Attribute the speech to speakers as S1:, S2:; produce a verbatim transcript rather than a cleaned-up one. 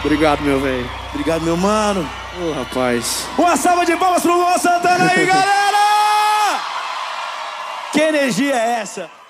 S1: Obrigado, meu velho.
S2: Obrigado, meu mano.
S1: Ô, oh, rapaz.
S2: Uma salva de palmas pro Luan Santana aí, galera! Que energia é essa?